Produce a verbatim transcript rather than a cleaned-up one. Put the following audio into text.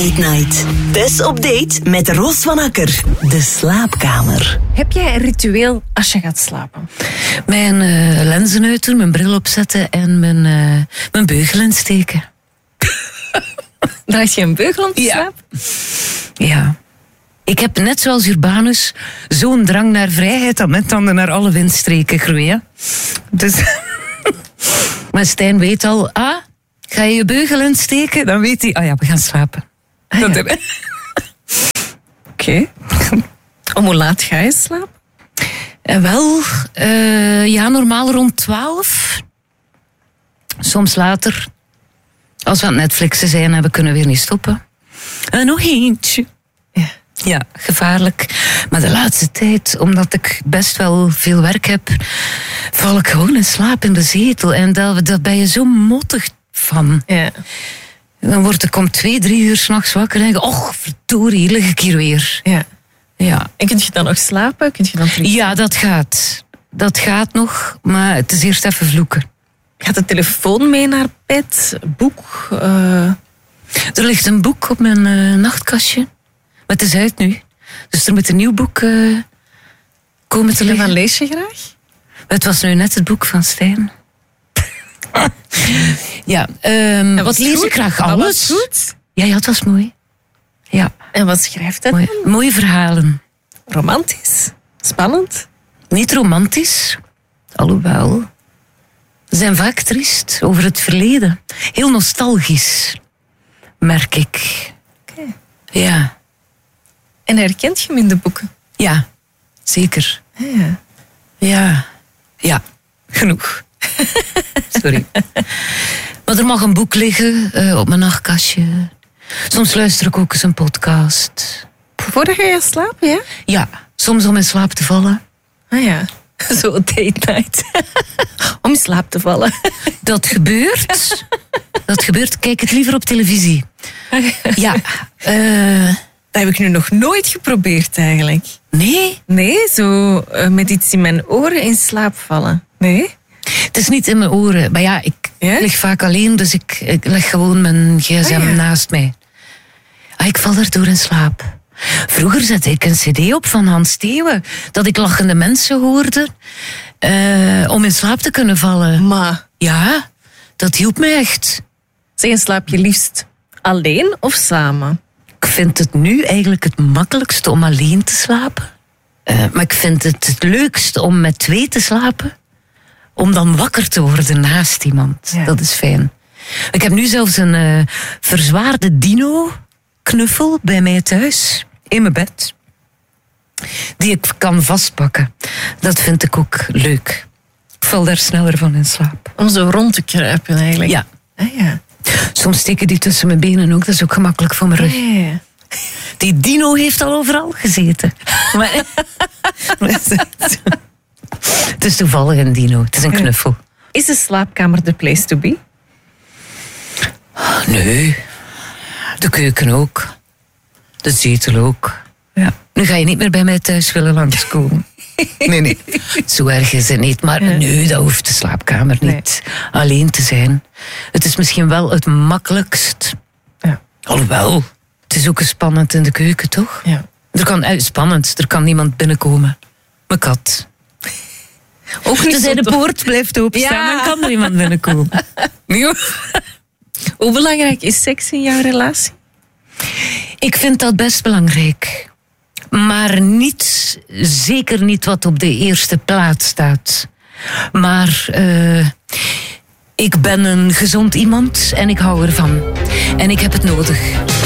Date Night. Dus op date met Roos van Akker. De slaapkamer. Heb jij een ritueel als je gaat slapen? Mijn uh, lenzen uitdoen, mijn bril opzetten en mijn, uh, mijn beugel insteken. Draag je een beugel om te Ja. slapen? Ja. Ik heb net zoals Urbanus zo'n drang naar vrijheid dat mijn tanden naar alle windstreken groeien. Dus... maar Stijn weet al, ah, ga je je beugel insteken? Dan weet hij, ah ja, we gaan slapen. Ah, ja. Dat er... Oké. Okay. Om hoe laat ga je slapen? Uh, wel, uh, ja, normaal rond twaalf. Soms later. Als we aan het Netflixen zijn en we kunnen weer niet stoppen. En nog eentje. Ja. Ja, gevaarlijk. Maar de laatste tijd, omdat ik best wel veel werk heb, val ik gewoon in slaap in de zetel. En daar, daar ben je zo mottig van. Ja. Dan word ik om twee, drie uur 's nachts wakker en denk ik, och, verdorie, lig ik hier weer. Ja. Ja. En kun je dan nog slapen? Kun je dan terug... Ja, dat gaat. Dat gaat nog, maar het is eerst even vloeken. Gaat de telefoon mee naar bed? Boek? Uh... Er ligt een boek op mijn uh, nachtkastje. Maar het is uit nu. Dus er moet een nieuw boek uh, komen te En liggen. wat lees je graag? Het was nu net het boek van Stijn. ja, um, wat lees goed? ik graag? Dat Alles. was goed. Ja, ja, het was mooi. Ja, En wat schrijft dat mooi. dan? Mooie verhalen. Romantisch? Spannend? Niet romantisch, alhoewel. Ze zijn vaak triest over het verleden. Heel nostalgisch, merk ik. Oké. Ja, En herkent je hem in de boeken? ja, zeker. Ja, ja. Ja, ja, genoeg. Sorry. Maar er mag een boek liggen uh, op mijn nachtkastje. Soms luister ik ook eens een podcast. Voordat je gaat slapen, ja? Ja, soms om in slaap te vallen. Ah ja. Zo date night. Om in slaap te vallen. Dat gebeurt. Dat gebeurt. Kijk het liever op televisie. Ja. Uh, Dat heb ik nu nog nooit geprobeerd eigenlijk. nee, Nee, zo uh, met iets in mijn oren in slaap vallen. Nee? het is niet in mijn oren. Maar ja, ik Ja? lig vaak alleen, dus ik, ik leg gewoon mijn gsm Ah, ja. naast mij. Ah, ik val daardoor in slaap. Vroeger zette ik een cd op van Hans Theeuwen, dat ik lachende mensen hoorde, uh, om in slaap te kunnen vallen. Maar, Ja, dat hielp me echt. zeg, en slaap je liefst alleen of samen? Ik vind het nu eigenlijk het makkelijkste om alleen te slapen. Uh, maar ik vind het het leukst om met twee te slapen. Om dan wakker te worden naast iemand. Ja. Dat is fijn. Ik heb nu zelfs een uh, verzwaarde dino-knuffel bij mij thuis. In mijn bed. Die ik kan vastpakken. Dat vind ik ook leuk. Ik val daar sneller van in slaap. Om zo rond te kruipen eigenlijk. Ja. Ah ja. Soms steken die tussen mijn benen ook. Dat is ook gemakkelijk voor mijn rug. Ah, ja. Die dino heeft al overal gezeten. Maar, het is toevallig een dino. Het is een knuffel. Is de slaapkamer de place to be? Nee. De keuken ook. De zetel ook. Ja. Nu ga je niet meer bij mij thuis willen langskomen. Nee, nee. Zo erg is het niet. Maar Ja. nee, dat hoeft de slaapkamer niet alleen te zijn. Het is misschien wel het makkelijkst. Ja. Alhoewel, het is ook eens spannend in de keuken, toch? Ja. Er kan, eh, spannend, er kan niemand binnenkomen. Mijn kat. Ook niet Dus zo de tof. poort blijft openstaan, Ja. dan kan er iemand binnenkomen. Hoe belangrijk is seks in jouw relatie? Ik vind dat best belangrijk. Maar niet, zeker niet wat op de eerste plaats staat. Maar uh, ik ben een gezond iemand en ik hou ervan. En ik heb het nodig.